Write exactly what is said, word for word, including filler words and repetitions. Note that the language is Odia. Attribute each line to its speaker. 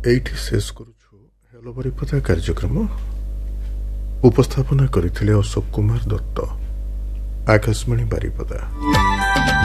Speaker 1: এইটি শেষ করুଛୁ হেଲୋ ବାରିପଦା କାର୍ଯ୍ୟକ୍ରମ। ଉପସ୍ଥାପନା କରିଥିଲେ ଅଶୋକ କୁମାର ଦତ୍ତ। ଆକାଶବାଣୀ ବାରିପଦା।